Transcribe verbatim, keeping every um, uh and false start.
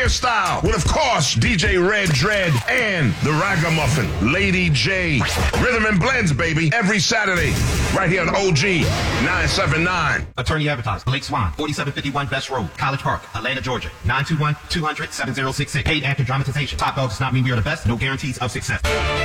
Style with, of course, D J Red Dread and the Ragamuffin, Lady J. Rhythm and Blends, baby, every Saturday, right here on O G nine seven nine. Attorney advertised, Blake Swan, forty-seven fifty-one Best Road, College Park, Atlanta, Georgia, nine two one, two hundred, seven zero six six. Paid actor dramatization. Top dog does not mean we are the best. No guarantees of success.